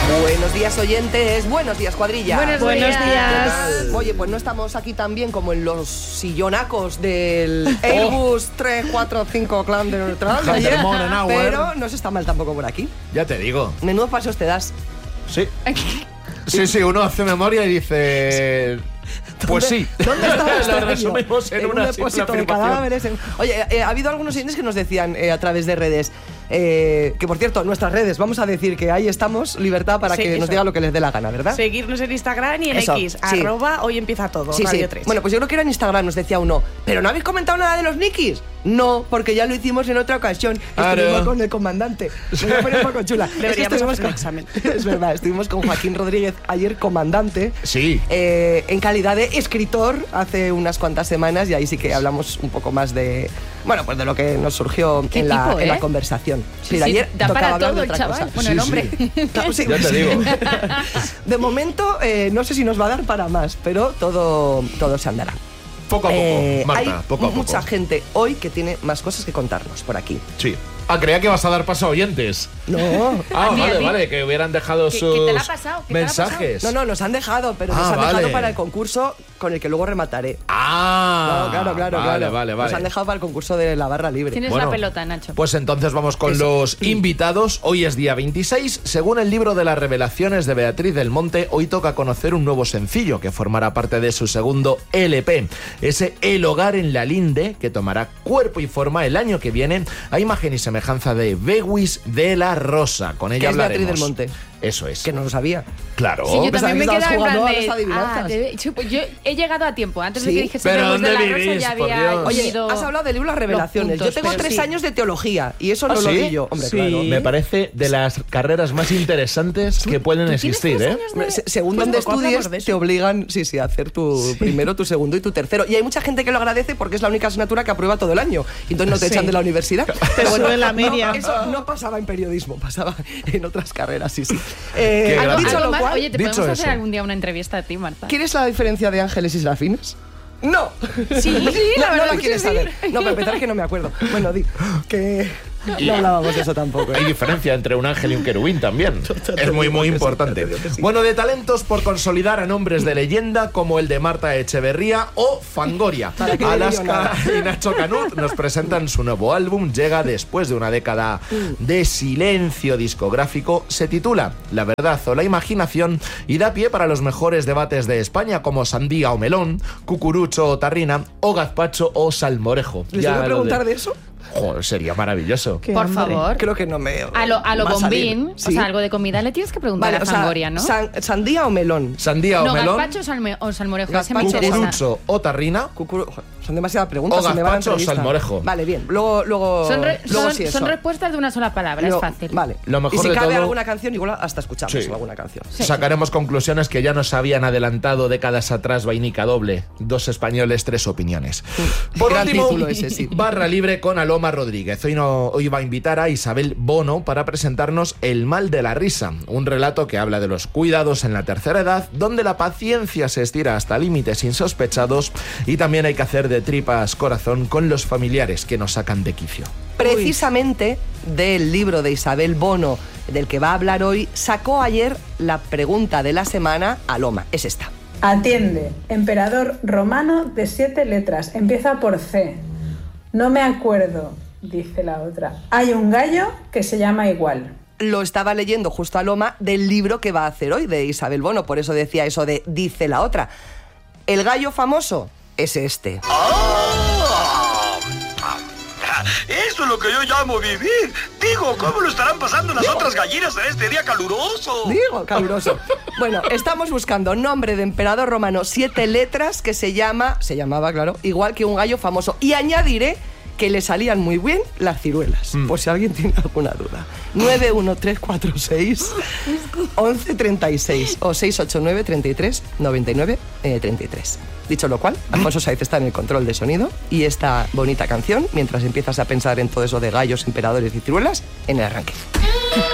Buenos días, oyentes. Buenos días, cuadrilla. Buenos días. Oye, pues no estamos aquí tan bien como en los sillonacos del Airbus 345 Clan de Neutral, pero no se está mal tampoco por aquí. Ya te digo. Menudos pasos te das. Sí. Sí, uno hace memoria y dice... Pues sí. ¿Dónde está? Lo resumimos en una depósito de cadáveres. Oye, ha habido algunos oyentes que nos decían a través de redes, que por cierto, nuestras redes, vamos a decir que ahí estamos, libertad para que nos diga lo que les dé la gana, ¿verdad? Seguirnos en Instagram y en X, @ hoy empieza todo, Radio 3. Bueno, pues yo creo que era en Instagram, nos decía uno, ¿pero no habéis comentado nada de los Nikis? No, porque ya lo hicimos en otra ocasión. Estuvimos con el comandante. Voy a poner un poco chula. Deberíamos hacer un examen. Es verdad, estuvimos con Joaquín Rodríguez ayer, comandante. Sí. En calidad de escritor hace unas cuantas semanas, y ahí sí que hablamos un poco más de... Bueno, pues de lo que nos surgió en la conversación. Sí, ayer da para todo el chaval. Cosa. Bueno, el hombre. Sí, ya te digo. De momento, no sé si nos va a dar para más, pero todo se andará. Poco a poco, Marta, hay poco a poco. Mucha gente hoy que tiene más cosas que contarnos por aquí. Sí. Creía que vas a dar paso a oyentes. No. Vale, que hubieran dejado sus ¿Qué te la ha pasado? mensajes. No, nos han dejado, pero nos han dejado para el concurso con el que luego remataré. Claro. Vale. Nos han dejado para el concurso de la barra libre. Tienes la pelota, Nacho. Pues entonces vamos con los invitados. Hoy es día 26. Según el libro de las revelaciones de Beatriz del Monte, hoy toca conocer un nuevo sencillo que formará parte de su segundo LP. Ese El Hogar en la Linde, que tomará cuerpo y forma el año que viene, a imagen y semejanza de Bewis de la Rosa. Con ella hablaremos. Beatriz del Monte. Eso es. Que no lo sabía. Claro. Sí, yo también me he quedado en plan de... pues yo he llegado a tiempo. Antes de que dijese pero Bewis de la ¿dónde Rosa vivís, ya por había Dios? Oye, ido has hablado del libro Las Revelaciones. puntos, yo tengo 3 años de teología y eso no lo vi yo. Hombre, claro. Me parece de las carreras más interesantes que pueden existir, ¿eh? Según donde estudies, te obligan a hacer tu primero, tu segundo y tu tercero. Y hay mucha gente que lo agradece porque es la única asignatura que aprueba todo el año. Y entonces no te echan de la universidad. Pero bueno, en la media. Eso no pasaba en periodismo, pasaba en otras carreras, sí. Dicho lo cual, oye, ¿te podemos hacer algún día una entrevista a ti, Marta? ¿Quieres la diferencia de ángeles y serafines? ¡No! Sí, la verdad no la que quieres sí. saber. No, para empezar que no me acuerdo. Bueno, que... No hablábamos de eso tampoco. Hay diferencia entre un ángel y un querubín también. Es muy importante. Bueno, de talentos por consolidar a nombres de leyenda como el de Marta Echeverría o Fangoria. Alaska y Nacho Canut nos presentan su nuevo álbum. Llega después de una década de silencio discográfico. Se titula La verdad o la imaginación y da pie para los mejores debates de España como sandía o melón, cucurucho o tarrina o gazpacho o salmorejo. ¿Les voy a preguntar de eso? Joder, sería maravilloso. Por favor. Creo que no me... A lo bombín, ¿Sí? o sea, algo de comida le tienes que preguntar a Fangoria, ¿no? ¿Sandía o melón? Sandía o melón. Gazpacho o salmorejo, Cucurucho o tarrina. Son demasiadas preguntas. O gazpacho o salmorejo. Vale, bien. Luego son respuestas de una sola palabra, es fácil. Vale. Lo mejor y si de cabe todo, alguna canción, igual hasta escuchamos alguna canción. Sí. Sacaremos conclusiones que ya nos habían adelantado décadas atrás. Vainica doble. 2 españoles, 3 opiniones. Por Gran último, título ese, sí. barra libre con Aloma Rodríguez. Hoy va a invitar a Isabel Bono para presentarnos El mal de la risa, un relato que habla de los cuidados en la tercera edad, donde la paciencia se estira hasta límites insospechados y también hay que hacer de tripas corazón con los familiares que nos sacan de quicio. Precisamente del libro de Isabel Bono, del que va a hablar hoy, sacó ayer la pregunta de la semana a Loma. Es esta. Atiende, emperador romano de 7 letras, empieza por C. No me acuerdo, dice la otra. Hay un gallo que se llama igual. Lo estaba leyendo justo a Loma del libro que va a hacer hoy, de Isabel Bono, por eso decía eso de dice la otra. El gallo famoso es este. Eso es lo que yo llamo vivir. Digo, ¿cómo lo estarán pasando las otras gallinas en este día caluroso? Caluroso. Bueno, estamos buscando nombre de emperador romano 7 letras que se llamaba, claro, igual que un gallo famoso. Y añadiré que le salían muy bien las ciruelas, por si alguien tiene alguna duda. 91346 1136 o 689 33 99 33. Dicho lo cual, Alfonso Saiz está en el control de sonido y esta bonita canción, mientras empiezas a pensar en todo eso de gallos, emperadores y ciruelas, en el arranque.